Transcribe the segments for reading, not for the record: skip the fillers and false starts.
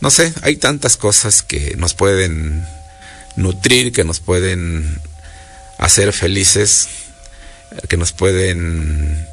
no sé, hay tantas cosas que nos pueden nutrir, que nos pueden hacer felices, que nos pueden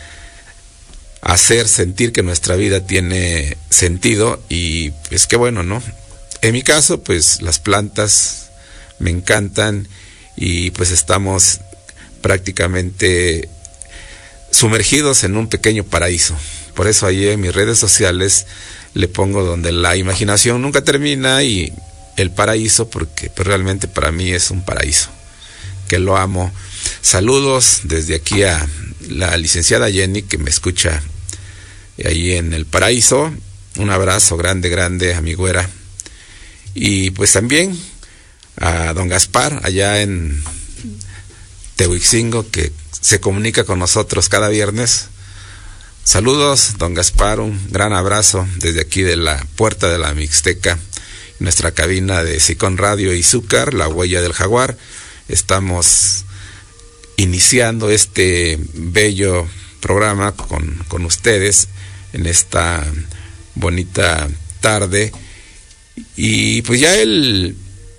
hacer sentir que nuestra vida tiene sentido, y pues qué bueno, ¿no? En mi caso, pues las plantas me encantan, y pues estamos prácticamente sumergidos en un pequeño paraíso. Por eso ahí en mis redes sociales le pongo donde la imaginación nunca termina, y el paraíso, porque pues realmente para mí es un paraíso, que lo amo. Saludos desde aquí a la licenciada Jenny, que me escucha ahí en el paraíso. Un abrazo grande, grande a mi güera. Y pues también a don Gaspar, allá en Tehuixingo, que se comunica con nosotros cada viernes. Saludos, don Gaspar, un gran abrazo desde aquí de la Puerta de la Mixteca, nuestra cabina de Sicón Radio y Zúcar, la huella del jaguar. Estamos iniciando este bello programa con ustedes en esta bonita tarde, y pues ya el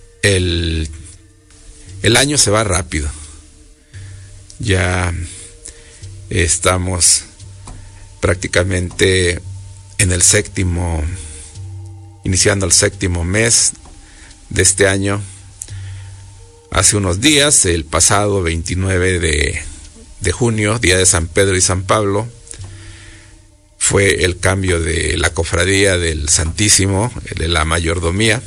año se va rápido. Ya estamos prácticamente en el iniciando el séptimo mes de este año. Hace unos días, el pasado 29 de junio, día de San Pedro y San Pablo, fue el cambio de la cofradía del Santísimo, de la mayordomía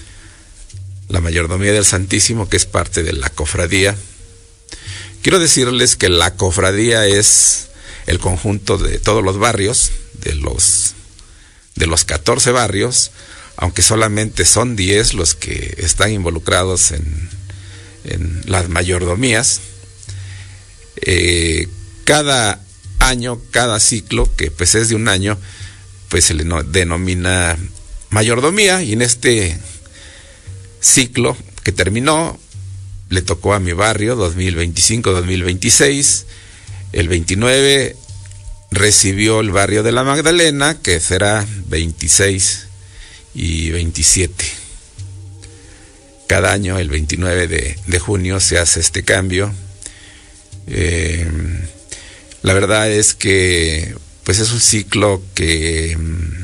del Santísimo, que es parte de la cofradía. Quiero decirles que la cofradía es el conjunto de todos los barrios, de los 14 barrios, aunque solamente son 10 los que están involucrados en las mayordomías. Cada año, cada ciclo, que pues es de un año, pues se le denomina mayordomía, y en este ciclo que terminó, le tocó a mi barrio 2025-2026. El 29 recibió el barrio de la Magdalena, que será 26 y 27. Cada año, el 29 de junio, se hace este cambio. La verdad es que pues es un ciclo que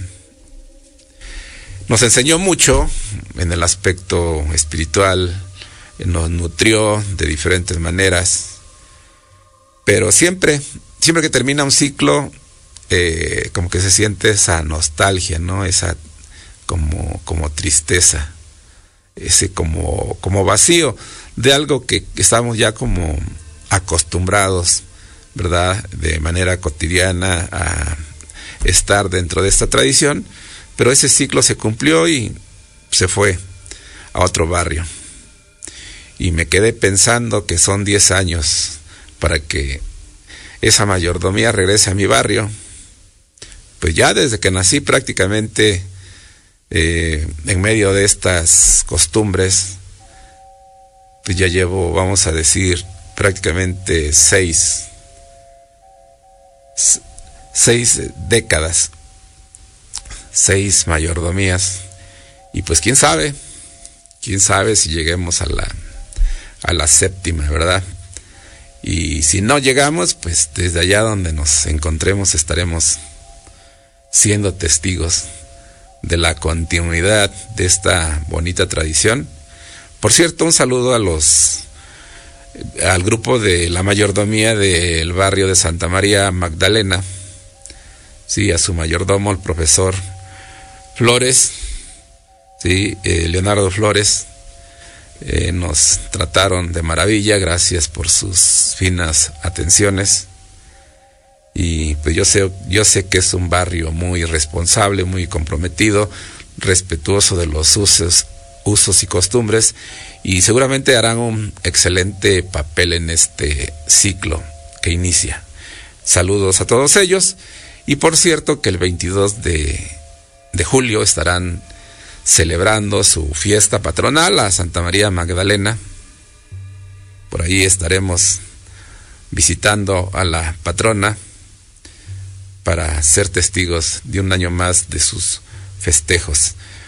nos enseñó mucho en el aspecto espiritual, nos nutrió de diferentes maneras, pero siempre que termina un ciclo, como que se siente esa nostalgia, ¿no? Esa como tristeza, ese como vacío de algo que estamos ya como acostumbrados, ¿verdad?, de manera cotidiana a estar dentro de esta tradición, pero ese ciclo se cumplió y se fue a otro barrio. Y me quedé pensando que son 10 años para que esa mayordomía regrese a mi barrio. Pues ya desde que nací prácticamente en medio de estas costumbres, pues ya llevo, vamos a decir, prácticamente 6 décadas, 6 mayordomías, y pues quién sabe si lleguemos a la séptima, ¿verdad? Y si no llegamos, pues desde allá donde nos encontremos estaremos siendo testigos de la continuidad de esta bonita tradición. Por cierto, un saludo al grupo de la mayordomía del barrio de Santa María Magdalena, sí, a su mayordomo, el profesor Flores, sí, Leonardo Flores. Nos trataron de maravilla, gracias por sus finas atenciones. Y pues yo sé que es un barrio muy responsable, muy comprometido, respetuoso de los usos y costumbres, y seguramente harán un excelente papel en este ciclo que inicia. Saludos a todos ellos. Y por cierto que el 22 de julio estarán celebrando su fiesta patronal a Santa María Magdalena. Por ahí estaremos visitando a la patrona para ser testigos de un año más de sus festejos.